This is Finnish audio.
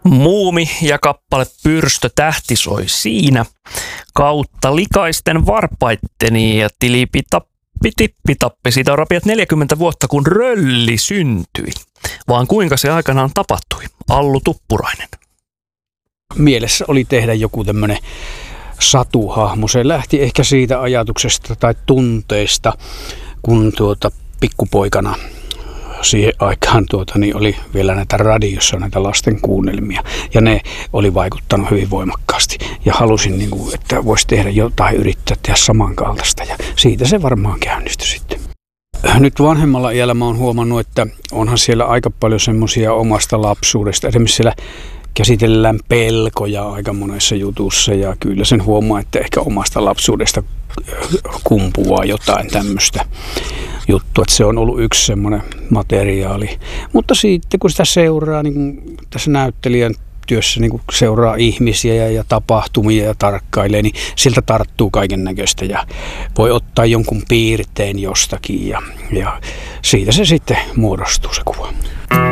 Muumi ja kappale Pyrstö tähti soi siinä. Kautta likaisten varpaitteni ja tilipitappi tippitappi. Siitä on rapiat 40 vuotta, kun rölli syntyi. Vaan kuinka se aikanaan tapahtui? Allu Tuppurainen. Mielessä oli tehdä joku tämmöinen satuhahmo. Se lähti ehkä siitä ajatuksesta tai tunteesta, kun pikkupoikana siihen aikaan oli vielä näitä radiossa näitä lasten kuunnelmia. Ja ne oli vaikuttanut hyvin voimakkaasti. Ja halusin, että voisi tehdä jotain, yrittää tehdä samankaltaista. Ja siitä se varmaan käynnistyi sitten. Nyt vanhemmalla iällä mä oon huomannut, että onhan siellä aika paljon semmoisia omasta lapsuudesta. Esimerkiksi siellä käsitellään pelkoja aika monessa jutussa ja kyllä sen huomaa, että ehkä omasta lapsuudesta kumpuaa jotain tämmöistä juttua, että se on ollut yksi semmoinen materiaali. Mutta sitten kun sitä seuraa, niin kuin tässä näyttelijän työssä niin kuin seuraa ihmisiä ja tapahtumia ja tarkkailee, niin siltä tarttuu kaiken näköistä ja voi ottaa jonkun piirteen jostakin ja siitä se sitten muodostuu se kuva.